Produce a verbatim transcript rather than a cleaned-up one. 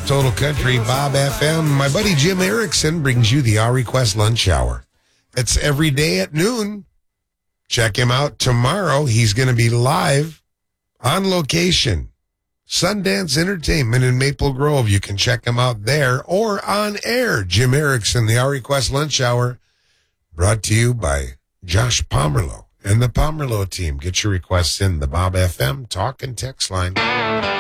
Total Country, Bob F M. My buddy Jim Erickson brings you the Our Request Lunch Hour. It's every day at noon. Check him out tomorrow. He's going to be live on location. Sundance Entertainment in Maple Grove. You can check him out there or on air. Jim Erickson, the Our Request Lunch Hour, brought to you by Josh Pomerleau and the Pomerleau team. Get your requests in the Bob F M talk and text line.